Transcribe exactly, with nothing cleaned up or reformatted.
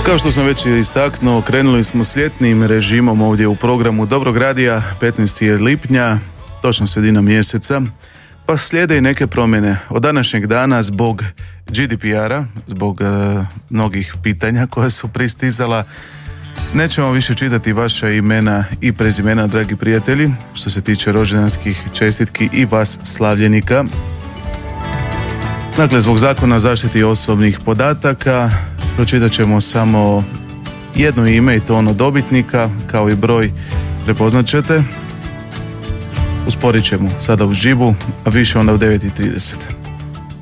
Kao što sam već istaknuo, krenuli smo s ljetnim režimom ovdje u programu Dobrog radija. petnaestog lipnja, točno sredina mjeseca, pa slijede i neke promjene. Od današnjeg dana zbog G D P R-a, zbog uh, mnogih pitanja koja su pristizala, nećemo više čitati vaša imena i prezimena, dragi prijatelji, što se tiče rođendanskih čestitki i vas slavljenika. Dakle, zbog zakona o zaštiti osobnih podataka pročitat ćemo samo jedno ime i to ono dobitnika, kao i broj prepoznat ćete. Usporit ćemo sada u žibu, a više onda u devet i trideset.